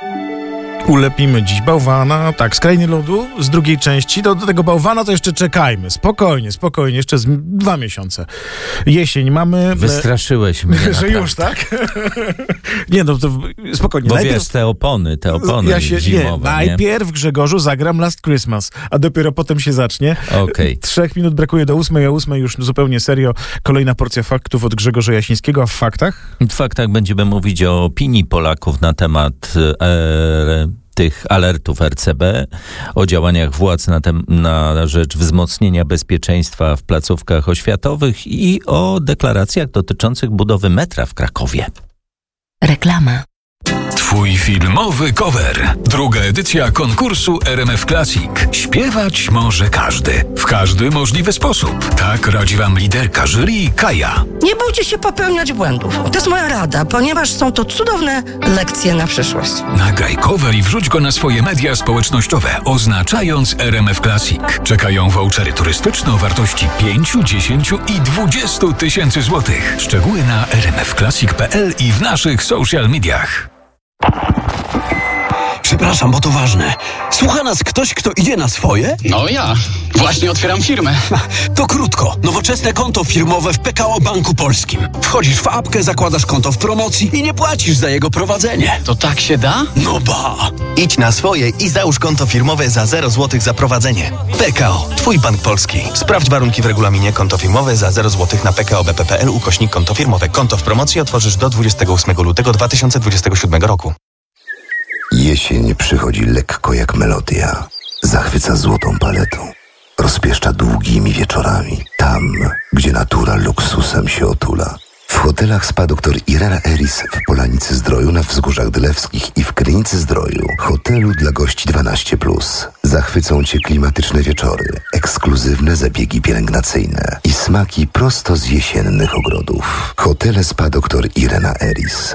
Ulepimy dziś bałwana, tak, z Krainy Lodu, z drugiej części. Do tego bałwana to jeszcze czekajmy. Spokojnie, jeszcze z 2 miesiące. Jesień mamy... Wystraszyłeś mnie, że naprawdę. już, tak? Nie, no to spokojnie. Bo wiesz, te opony zimowe, najpierw, Grzegorzu, zagram Last Christmas, a dopiero potem się zacznie. Okej. 3 minut brakuje do 8, a 8 już zupełnie serio. Kolejna porcja faktów od Grzegorza Jasińskiego, a w faktach? W faktach będziemy mówić o opinii Polaków na temat tych alertów RCB, o działaniach władz na rzecz wzmocnienia bezpieczeństwa w placówkach oświatowych i o deklaracjach dotyczących budowy metra w Krakowie. Reklama. Twój filmowy cover. Druga edycja konkursu RMF Classic. Śpiewać może każdy. W każdy możliwy sposób. Tak radzi wam liderka jury Kaja. Nie bójcie się popełniać błędów. To jest moja rada, ponieważ są to cudowne lekcje na przyszłość. Nagraj cover i wrzuć go na swoje media społecznościowe, oznaczając RMF Classic. Czekają vouchery turystyczne o wartości 5, 10 i 20 tysięcy złotych. Szczegóły na rmfclassic.pl i w naszych social mediach. Przepraszam, bo to ważne. Słucha nas ktoś, kto idzie na swoje? No ja. Właśnie otwieram firmę. To krótko. Nowoczesne konto firmowe w PKO Banku Polskim. Wchodzisz w apkę, zakładasz konto w promocji i nie płacisz za jego prowadzenie. To tak się da? No ba! Idź na swoje i załóż konto firmowe za 0 zł za prowadzenie. PKO. Twój bank polski. Sprawdź warunki w regulaminie. Konto firmowe za 0 zł na pkobp.pl/konto firmowe. Konto w promocji otworzysz do 28 lutego 2027 roku. Jesień przychodzi lekko jak melodia. Zachwyca złotą paletą. Rozpieszcza długimi wieczorami. Tam, gdzie natura luksusem się otula. W hotelach spa dr Irena Eris w Polanicy Zdroju, na Wzgórzach Dylewskich i w Krynicy Zdroju. Hotelu dla gości 12+. Zachwycą Cię klimatyczne wieczory, ekskluzywne zabiegi pielęgnacyjne i smaki prosto z jesiennych ogrodów. Hotele spa dr Irena Eris.